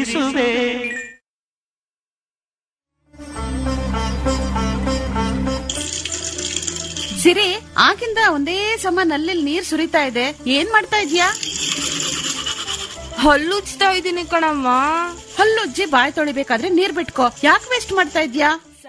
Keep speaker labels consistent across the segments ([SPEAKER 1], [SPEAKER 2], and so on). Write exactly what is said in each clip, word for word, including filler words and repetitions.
[SPEAKER 1] ನುಡಿಸುವೆ.
[SPEAKER 2] ಸಿರಿ, ಆಗಿಂದ ಒಂದೇ ಸಮ ನಲ್ಲಿ ನೀರ್ ಸುರಿತಾ ಇದೆ. ಏನ್ ಮಾಡ್ತಾ ಇದ್ಯಾ?
[SPEAKER 3] ಹಲ್ಲುಜ್ತಾ ಇದೀನಿ ಕಣಮ್ಮ.
[SPEAKER 2] ಹಲ್ಲುಜ್ಜಿ ಬಾಯ್ ತೊಳಿಬೇಕಾದ್ರೆ ನೀರ್ ಬಿಟ್ಕೋ, ಯಾಕೆ ವೇಸ್ಟ್ ಮಾಡ್ತಾ ಇದ್ಯಾ?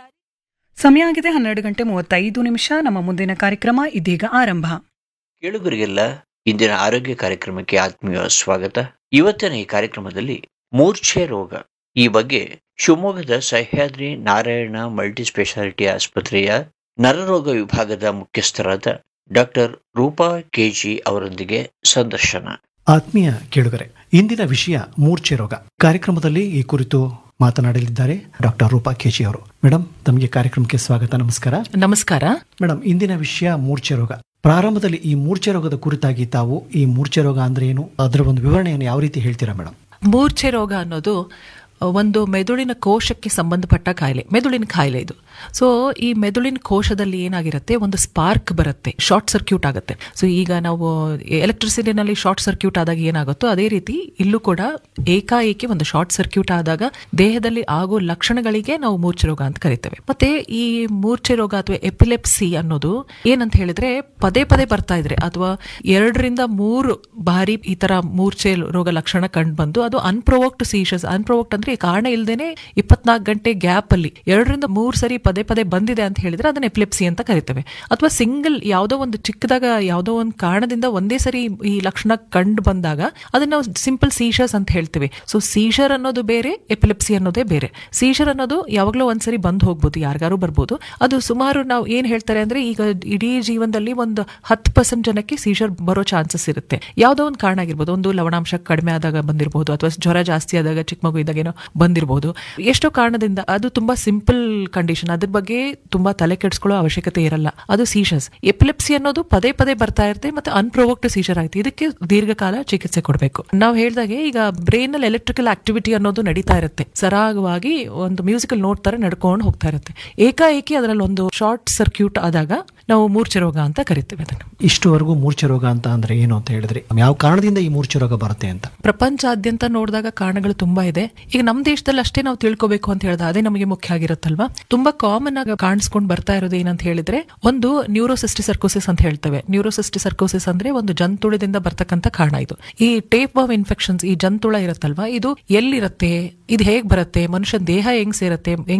[SPEAKER 4] ಸಮಯ ಆಗಿದೆ ಹನ್ನೆರಡು ಗಂಟೆ ಮೂವತ್ತೈದು ನಿಮಿಷ. ನಮ್ಮ ಮುಂದಿನ ಕಾರ್ಯಕ್ರಮ ಇದೀಗ ಆರಂಭ.
[SPEAKER 5] ಕೇಳುಗರಿಗೆಲ್ಲ ಇಂದಿನ ಆರೋಗ್ಯ ಕಾರ್ಯಕ್ರಮಕ್ಕೆ ಆತ್ಮೀಯ ಸ್ವಾಗತ. ಇವತ್ತಿನ ಈ ಕಾರ್ಯಕ್ರಮದಲ್ಲಿ ಮೂರ್ಛೆ ರೋಗ ಈ ಬಗ್ಗೆ ಶಿವಮೊಗ್ಗದ ಸಹ್ಯಾದ್ರಿ ನಾರಾಯಣ ಮಲ್ಟಿ ಸ್ಪೆಷಾಲಿಟಿ ಆಸ್ಪತ್ರೆಯ ನರರೋಗ ವಿಭಾಗದ ಮುಖ್ಯಸ್ಥರಾದ ಡಾಕ್ಟರ್ ರೂಪಾ ಕೆಜಿ ಅವರೊಂದಿಗೆ ಸಂದರ್ಶನ.
[SPEAKER 6] ಆತ್ಮೀಯ ಕೇಳುಗರೆ, ಇಂದಿನ ವಿಷಯ ಮೂರ್ಛೆ ರೋಗ. ಕಾರ್ಯಕ್ರಮದಲ್ಲಿ ಈ ಕುರಿತು ಮಾತನಾಡಲಿದ್ದಾರೆ ಡಾಕ್ಟರ್ ರೂಪಾ ಕೆಜಿ ಅವರು. ಮೇಡಮ್, ತಮಗೆ ಕಾರ್ಯಕ್ರಮಕ್ಕೆ ಸ್ವಾಗತ. ನಮಸ್ಕಾರ.
[SPEAKER 7] ನಮಸ್ಕಾರ
[SPEAKER 6] ಮೇಡಮ್, ಇಂದಿನ ವಿಷಯ ಮೂರ್ಛೆ ರೋಗ. ಪ್ರಾರಂಭದಲ್ಲಿ ಈ ಮೂರ್ಛೆ ರೋಗದ ಕುರಿತಾಗಿ ತಾವು ಈ ಮೂರ್ಛೆ ರೋಗ ಅಂದ್ರೆ ಏನು, ಅದರ ಒಂದು ವಿವರಣೆಯನ್ನು ಯಾವ ರೀತಿ ಹೇಳ್ತೀರಾ ಮೇಡಮ್?
[SPEAKER 7] ಮೂರ್ಛೆ ರೋಗ ಅನ್ನೋದು ಒಂದು ಮೆದುಳಿನ ಕೋಶಕ್ಕೆ ಸಂಬಂಧಪಟ್ಟ ಕಾಯಿಲೆ, ಮೆದುಳಿನ ಕಾಯಿಲೆ ಇದು. ಸೊ ಈ ಮೆದುಳಿನ ಕೋಶದಲ್ಲಿ ಏನಾಗಿರುತ್ತೆ, ಒಂದು ಸ್ಪಾರ್ಕ್ ಬರುತ್ತೆ, ಶಾರ್ಟ್ ಸರ್ಕ್ಯೂಟ್ ಆಗುತ್ತೆ. ಸೊ ಈಗ ನಾವು ಎಲೆಕ್ಟ್ರಿಸಿಟಿನಲ್ಲಿ ಶಾರ್ಟ್ ಸರ್ಕ್ಯೂಟ್ ಆದಾಗ ಏನಾಗುತ್ತೋ ಅದೇ ರೀತಿ ಇಲ್ಲೂ ಕೂಡ ಏಕಾಏಕಿ ಒಂದು ಶಾರ್ಟ್ ಸರ್ಕ್ಯೂಟ್ ಆದಾಗ ದೇಹದಲ್ಲಿ ಆಗೋ ಲಕ್ಷಣಗಳಿಗೆ ನಾವು ಮೂರ್ಛೆ ರೋಗ ಅಂತ ಕರಿತೇವೆ. ಮತ್ತೆ ಈ ಮೂರ್ಛೆ ರೋಗ ಅಥವಾ ಎಪಿಲೆಪ್ಸಿ ಅನ್ನೋದು ಏನಂತ ಹೇಳಿದ್ರೆ, ಪದೇ ಪದೇ ಬರ್ತಾ ಇದ್ರೆ ಅಥವಾ ಎರಡರಿಂದ ಮೂರು ಬಾರಿ ಈ ತರ ಮೂರ್ಛೆ ರೋಗ ಲಕ್ಷಣ ಕಂಡು ಬಂದು ಅದು ಅನ್ಪ್ರೊವೋಕ್ಡ್ ಸೀಶರ್ಸ್, ಅನ್ಪ್ರೊವೋಕ್ಡ್ ಅಂದ್ರೆ ಕಾರಣ ಇಲ್ದೇನೆ ಇಪ್ಪತ್ನಾಲ್ಕು ಗಂಟೆ ಗ್ಯಾಪ್ ಅಲ್ಲಿ ಎರಡರಿಂದ ಮೂರ್ ಸರಿ ಪದೇ ಪದೇ ಬಂದಿದೆ ಅಂತ ಹೇಳಿದ್ರೆ ಅದನ್ನ ಎಪಿಲೆಪ್ಸಿ ಅಂತ ಕರಿತೇವೆ. ಅಥವಾ ಸಿಂಗಲ್ ಯಾವುದೋ ಒಂದು ಚಿಕ್ಕದಾಗ ಯಾವುದೋ ಒಂದು ಕಾರಣದಿಂದ ಒಂದೇ ಸರಿ ಈ ಲಕ್ಷಣ ಕಂಡು ಬಂದಾಗ ಅದನ್ನ ನಾವು ಸಿಂಪಲ್ ಸೀಶರ್ಸ್ ಅಂತ ಹೇಳ್ತೇವೆ. ಸೊ ಸೀಶರ್ ಅನ್ನೋದು ಬೇರೆ, ಎಪಿಲೆಪ್ಸಿ ಅನ್ನೋದೇ ಬೇರೆ. ಸೀಶರ್ ಅನ್ನೋದು ಯಾವಾಗಲೂ ಒಂದ್ಸರಿ ಬಂದ್ ಹೋಗ್ಬೋದು, ಯಾರಿಗಾರು ಬರ್ಬೋದು. ಅದು ಸುಮಾರು ನಾವು ಏನ್ ಹೇಳ್ತಾರೆ ಅಂದ್ರೆ, ಈಗ ಇಡೀ ಜೀವನದಲ್ಲಿ ಒಂದು ಹತ್ತು ಪರ್ಸೆಂಟ್ ಜನಕ್ಕೆ ಸೀಶರ್ ಬರೋ ಚಾನ್ಸಸ್ ಇರುತ್ತೆ. ಯಾವುದೋ ಒಂದು ಕಾರಣ ಆಗಿರ್ಬೋದು, ಒಂದು ಲವಣಾಂಶ ಕಡಿಮೆ ಆದಾಗ ಬಂದಿರಬಹುದು, ಅಥವಾ ಜ್ವರ ಜಾಸ್ತಿ ಆದಾಗ ಚಿಕ್ಕ ಮಗು ಇದ್ದಾಗ ಏನೋ ಬಂದಿರಬಹುದು. ಎಷ್ಟೋ ಕಾರಣದಿಂದ ಅದು ತುಂಬಾ ಸಿಂಪಲ್ ಕಂಡೀಷನ್, ಅದ್ರ ಬಗ್ಗೆ ತುಂಬಾ ತಲೆ ಕೆಡಿಸ್ಕೊಳ್ಳೋ ಅವಶ್ಯಕತೆ ಇರಲ್ಲ. ಅದು ಸೀಶರ್ಸ್. ಎಪಿಲೆಪ್ಸಿ ಅನ್ನೋದು ಪದೇ ಪದೇ ಬರ್ತಾ ಇರುತ್ತೆ ಮತ್ತೆ ಅನ್ಪ್ರೊವೋಕ್ಡ್ ಸೀಶರ್ ಆಗುತ್ತೆ. ಇದಕ್ಕೆ ದೀರ್ಘಕಾಲ ಚಿಕಿತ್ಸೆ ಕೊಡಬೇಕು. ನಾವು ಹೇಳಿದಾಗೆ ಈಗ ಬ್ರೈನ್ ಅಲ್ಲಿ ಎಲೆಕ್ಟ್ರಿಕಲ್ ಆಕ್ಟಿವಿಟಿ ಅನ್ನೋದು ನಡೀತಾ ಇರುತ್ತೆ, ಸರಾಗವಾಗಿ ಒಂದು ಮ್ಯೂಸಿಕಲ್ ನೋಟ್ ತರ ನಡ್ಕೊಂಡು ಹೋಗ್ತಾ ಇರುತ್ತೆ. ಏಕಾಏಕಿ ಅದರಲ್ಲಿ ಒಂದು ಶಾರ್ಟ್ ಸರ್ಕ್ಯೂಟ್ ಆದಾಗ ನಾವು ಮೂರ್ಛೆ ರೋಗ ಅಂತ ಕರಿತೇವೆ ಅದನ್ನು.
[SPEAKER 6] ಇಷ್ಟುವರೆಗೂ ಮೂರ್ಛೆ ರೋಗ ಅಂತ ಅಂದ್ರೆ ಏನು ಅಂತ ಹೇಳಿದ್ರೆ, ಯಾವ ಕಾರಣದಿಂದ ಈ ಮೂರ್ಛೆ ರೋಗ ಬರುತ್ತೆ ಅಂತ?
[SPEAKER 7] ಪ್ರಪಂಚಾದ್ಯಂತ ನೋಡಿದಾಗ ಕಾರಣಗಳು ತುಂಬಾ ಇದೆ. ಈಗ ನಮ್ಮ ದೇಶದಲ್ಲಿ ಅಷ್ಟೇ ನಾವು ತಿಳ್ಕೋಬೇಕು ಅಂತ ಹೇಳಿದ್ರೆ ಅದೇ ನಮಗೆ ಮುಖ್ಯ ಆಗಿರುತ್ತಲ್ವಾ. ತುಂಬಾ ಕಾಮನ್ ಆಗಿ ಕಾಣಿಸ್ಕೊಂಡು ಬರ್ತಾ ಇರೋದು ಏನಂತ ಹೇಳಿದ್ರೆ, ಒಂದು ನ್ಯೂರೋಸಿಸ್ಟಿಸರ್ಕೋಸಿಸ್ ಅಂತ ಹೇಳ್ತೇವೆ. ನ್ಯೂರೋಸಿಸ್ಟಿಸರ್ಕೋಸಿಸ್ ಅಂದ್ರೆ ಒಂದು ಜಂತುಳದಿಂದ ಬರ್ತಕ್ಕಂಥ ಕಾರಣ ಇದು. ಈ ಟೇಪ್ ಆಫ್ ಇನ್ಫೆಕ್ಷನ್ಸ್, ಈ ಜಂತುಳ ಇರುತ್ತಲ್ವಾ, ಇದು ಎಲ್ಲಿರುತ್ತೆ, ಇದು ಹೇಗ್ ಬರುತ್ತೆ, ಮನುಷ್ಯ ದೇಹ ಹೆಂಗ್ ಸೇರುತ್ತೆ,